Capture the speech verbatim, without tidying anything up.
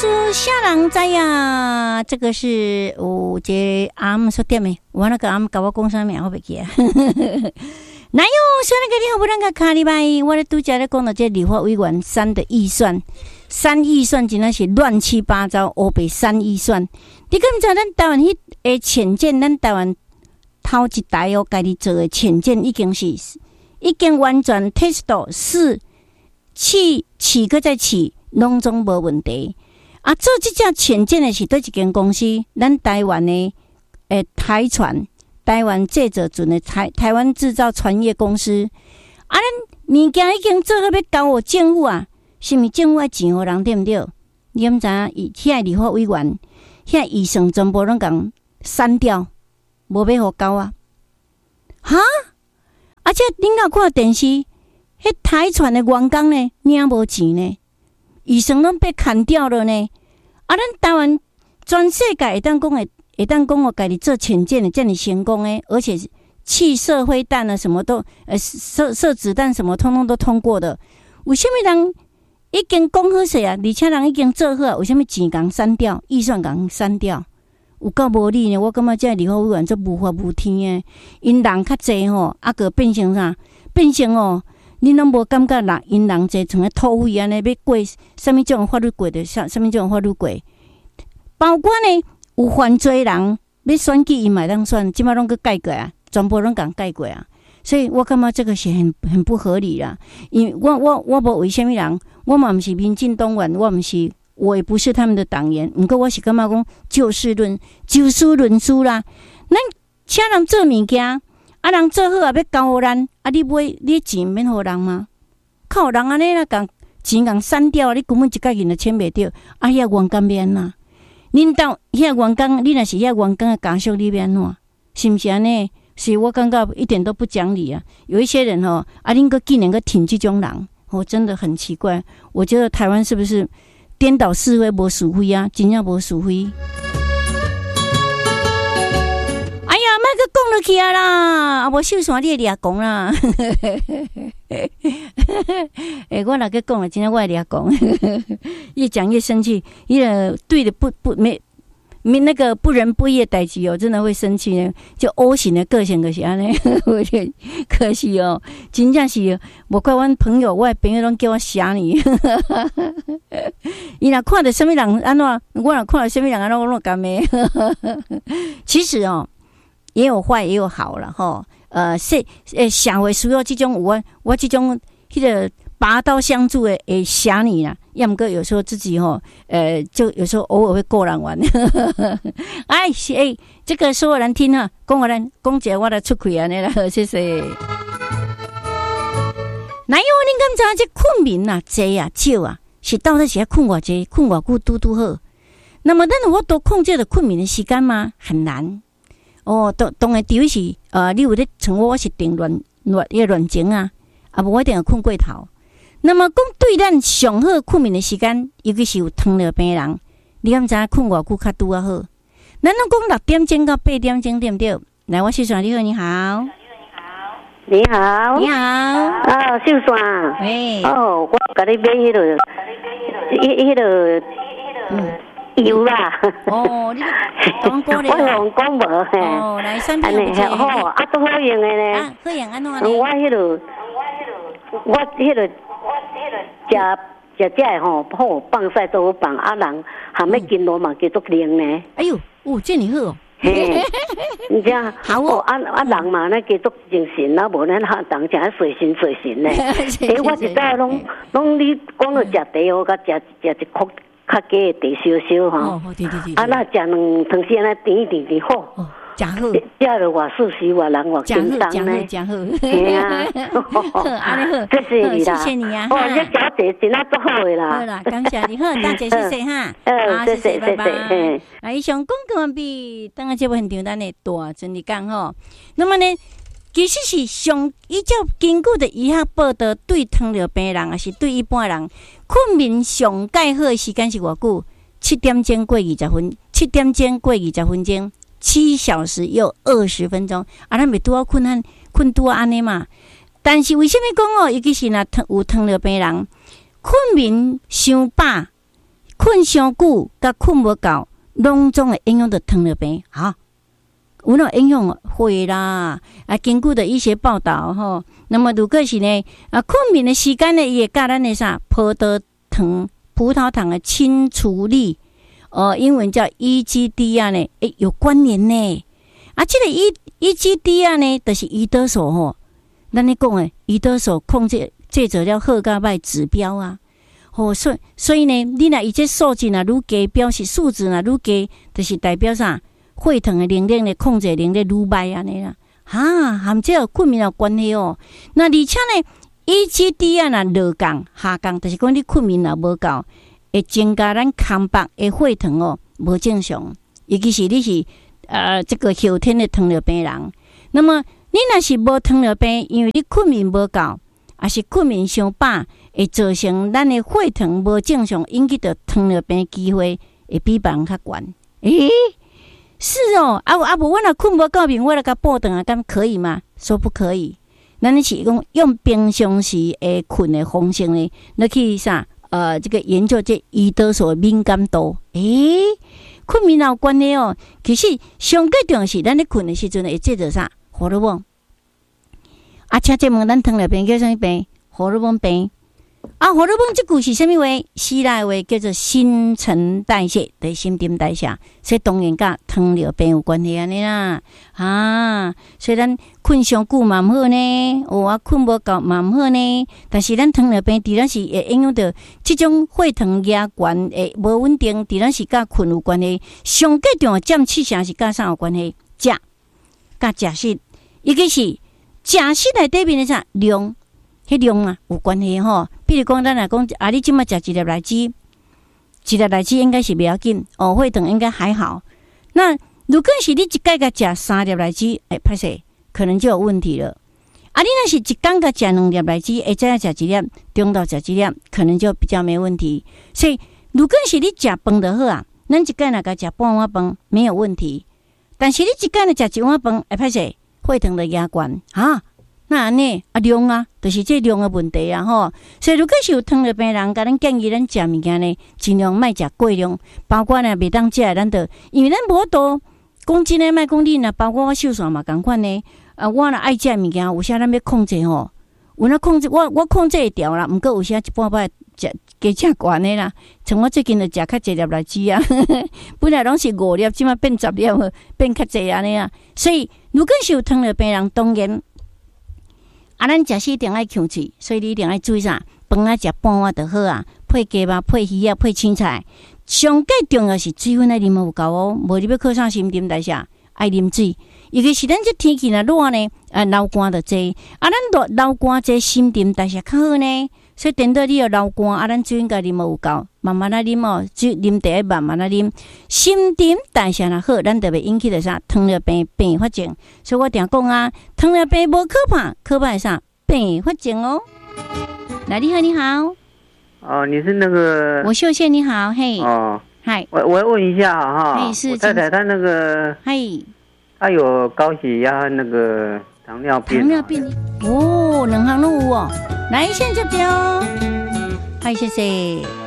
书下人知呀，这个是有一个阿姆说点的，我那个阿姆跟我讲啥名我不记啊。哪有说那个你好不能个卡里拜？我咧拄则咧讲到这立法委员三的预算，三预算真的是乱七八糟，乌白三预算。你敢知咱台湾迄个潜舰，咱台湾头一台哦，家己做的潜舰已经是已经完全 test 到试试试个再试，拢总无问题。啊，做这只潜舰的是对一间公司，咱台湾的诶台船。台湾制造船的台台湾制造船业公司，啊，咱物件已经做好要交互政府啊，是毋是政府爱钱互人对毋对？你毋知影？伊遐立法委员，遐预算全部拢共删掉，无要互交啊！哈！而且恁若看电视，迄台船的员工呢，领无钱呢，预算拢被砍掉了呢。啊，咱台湾全世界会当讲的。会当讲我家己做潜舰的这么成功诶，而且气射灰弹啊，什么都呃射射子弹什么，通通都通过的。为什么人已经讲好势啊？而且人已经做好啊？为什么钱共删掉，预算共删掉？有够无理呢！我感觉这立法委员这无法无天诶，因人较济吼，啊个变成啥？变成哦，恁拢无感觉啦？因人济像个土匪安尼，要过什么种法律过的，啥什么种法律过？包括呢？有犯罪人要选举，伊嘛当选，即摆拢去改过啊，全部拢共改过啊。所以我感觉这个是很很不合理啦。因为我我我无为虾米人，我嘛毋是民进党员，我毋是，我也不是他们的党员。毋过我是感觉讲就事论就事论事啦。咱请人做物件，啊人做好啊要交互咱，啊你买你钱免互人吗？靠人安尼啦，共钱共删掉，你根本一角银都签袂着，啊遐员工免啦。恁到遐员工，你若是遐员工的家属，你要安怎？是毋是安尼？是我感觉一点都不讲理啊！有一些人哦，啊，恁个竟然个挺这种人，我、哦、真的很奇怪。我觉得台湾是不是颠倒是非、无是非啊？真正无是非。哎呀，莫个讲落去啊啦！啊，无秀山你也掠讲啦。哎、欸，我哪个讲了？今天我也掠讲，越讲越生气。伊个对的不不没没那个不仁不义的代志哦，真的会生气呢。就 O 型的个性就是安尼，我觉得可惜哦，真正是无怪阮朋友，我的朋友拢叫我侠你。伊若看到什么人安怎，我若看到什么人安怎，我拢干咩？其实哦，也有坏也有好了吼。呃，社诶社会需要这种我我这种迄个拔刀相助的诶侠女啦，要么个有时候自己吼，呃，就有时候偶尔会过人玩。哎，哎，这个说难听啊，讲我咱讲一个我来出气安尼啦，谢谢。哪有恁敢知这困眠啊，济啊，少啊，是到底是要困偌济，困偌久拄拄好？那么，咱有法度控制的困眠的时间吗？很难。哦，当当然，第一是呃，你有咧像我，我是定乱乱个乱情啊，啊无一定要困过头。那么讲对咱上好困眠的时间，尤其是有糖尿病人，你敢知困偌久较拄啊好？咱拢讲六点钟到八点钟，对不对？来，我秀爽，你好，你好， 你好， 你好， 啊，秀爽， 喂， 哦，我甲你买迄个，迄迄个，嗯。油啦， 哦，你讲过咧， 我用讲无嘿， 哦，来三片有这个， 好，啊都好用的咧， 啊，好用安怎咧？ 我迄个，我迄个，食食食的吼，好放晒都好放，啊人含要筋络嘛，叫做灵呢。 哎呦，哦，这你好哦， 嘿，你知影？ 好哦， 啊啊人嘛，那叫做精神，啊无咱哈人食随心随心呢。诶，我一早拢拢你讲了食茶哦，甲食食一颗。较加的茶烧烧吼， 哦，对对对， 啊，那食两汤匙安尼甜甜甜好， 哦，真好， 食了偌舒适，偌人偌轻松呢， 真好， 系啊， 安尼好， 谢谢你啦， 谢谢你啊， 哦，这小姐真啊足好的啦， 好啦，感谢你，好，大姐谢谢哈， 好，谢谢，拜拜。 啊，以上广告完毕，等下节目现场咱的大整理讲吼，那么呢？其实是上依照根据的医学报道，对糖尿病人还是对一般人，困眠上介好的时间是偌久？七点钟过二十分，七点钟过二十分钟，七小时又二十分钟。啊，咱袂拄好困安困拄安尼嘛？但是为什么讲哦？尤其是若有糖尿病人，困眠伤饱， 困伤久甲困无够，拢总会影响到糖尿病哈。有那影响会啦，啊，根据的医学报道吼，那么如果是呢，啊，困眠的时间呢，也甲咱的啥葡萄糖、葡萄糖的清除力，呃，英文叫 E G D 啊呢，诶，有关联呢。啊，这个 E E G D 啊呢，就是胰岛素吼，咱咧讲诶，胰岛素控制这做了好甲歹指标啊。吼、哦，所以所以呢，你若伊这数字若愈低，表示数字若愈低，就是代表啥？血糖的能力呢，控制能力愈歹安尼啦，哈，含这有困眠有关系哦。那而且呢 ，E G D 啊，若落降下降，就是讲你困眠若无够，会增加咱空腹的血糖哦，无正常。尤其是你是呃这个后天的糖尿病人，那么你若是无糖尿病，因为你困眠无够，还是困眠伤饱，会造成咱的血糖无正常，引起到糖尿病的机会会比别人较悬。诶。是哦，啊啊无，我若困无够眠，我来甲报顿啊，敢可以吗？说不可以。咱是讲用平常时诶困的方式呢，来去啥？呃，这个研究这胰岛素的敏感度。诶，困眠有关系哦。其实上个重要是咱咧困的时阵会制造啥？荷尔蒙。啊，请这问咱糖尿病叫啥物病？荷尔蒙病。啊，荷尔蒙这句是啥物话？希腊话叫做新陈代谢，就是新陈代谢，所以当然甲糖尿病有关系安尼啦。啊，所以咱困上久嘛毋好呢，哦啊困无够嘛毋好呢。但是咱糖尿病伫咱是会影响到即种血糖压悬诶无稳定，伫咱是甲困有关系。上个重要占七成是甲啥有关系？食，甲食食，尤其是食食内底面的啥量。迄量啊有关系吼，比如讲咱来讲啊，你即马食一粒荔枝，一粒荔枝应该是不要紧哦，血糖应该还好。那如果是你一摆甲食三粒荔枝，哎，歹势可能就有问题了。啊，你若是一工甲食两粒荔枝，下早食一粒，中昼食一粒，可能就比较没问题。所以如果是你食饭就好啊，咱一摆若甲食半碗饭没有问题，但是你一摆若食一碗饭，哎，歹势血糖就压悬啊。那安尼啊量啊，就是这量的问题啊吼。所以如果是有糖尿病人，甲咱建议咱食物件呢，尽量莫食过量，包括呢袂当食，咱就因为咱无多。讲真诶，莫讲你若包括我瘦线嘛共款呢。啊，我若爱食物件，有啥咱要控制吼？有哪控制？我我控制会掉啦，毋过有啥一半摆食加食悬诶啦。像我最近就食较侪粒荔枝啊，本来拢是五粒，即马变十粒，变较侪安尼啊。所以如果是有糖尿病人，当然。啊，咱食食一定爱控制，所以你一定爱注意啥？饭啊食半碗就好啊，配鸡肉、配鱼啊、配青菜。上计重要是水分爱啉有够哦，无你要靠上新陈代谢，爱啉水。尤其是咱这天气若热呢，啊流汗就济，啊咱流流汗济，新陈代谢较好呢。所以等到你要流汗，啊咱水应该啉有够，慢慢啊啉哦，水啉第一慢慢啊啉，新陈代谢若好，咱就袂引起着啥糖尿病并发症。所以我定讲啊，糖尿病无可怕，可怕是啥并发症哦。来，你好，你好。 哦，你是那个？ 我秀秀，你好，嘿。 哦， 嗨。 我我要问一下哈， 嘿，是我太太她那个， 嘿， 她有高血压和那个糖尿病。 糖尿病哦，两项拢有哦。来，先这边哦。嗨，谢谢。